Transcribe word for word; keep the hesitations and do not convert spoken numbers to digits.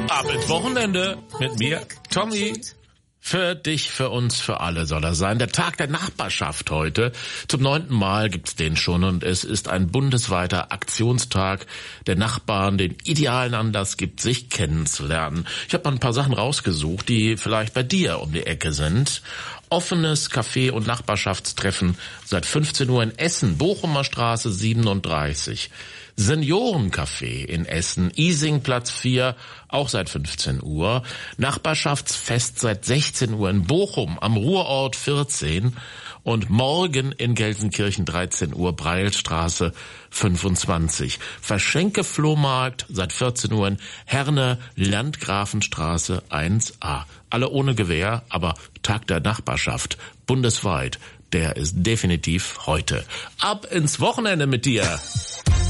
Ab ins Wochenende mit mir, Tommy. Für dich, für uns, für alle soll er sein. Der Tag der Nachbarschaft heute. Zum neunten Mal gibt's den schon und es ist ein bundesweiter Aktionstag der Nachbarn, den idealen Anlass gibt, sich kennenzulernen. Ich habe mal ein paar Sachen rausgesucht, die vielleicht bei dir um die Ecke sind. Offenes Café- und Nachbarschaftstreffen seit fünfzehn Uhr in Essen, Bochumer Straße siebenunddreißig. Seniorencafé in Essen, Isingplatz vier, auch seit fünfzehn Uhr. Nachbarschaftsfest seit sechzehn Uhr in Bochum, am Ruhrort vierzehn. Und morgen in Gelsenkirchen dreizehn Uhr, Breilstraße fünfundzwanzig. Verschenke-Flohmarkt seit vierzehn Uhr in Herne, Landgrafenstraße eins a. Alle ohne Gewehr, aber Tag der Nachbarschaft, bundesweit, der ist definitiv heute. Ab ins Wochenende mit dir!